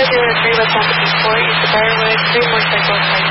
003 West Rapids Sport, East of Briarwood, 3 motorcycle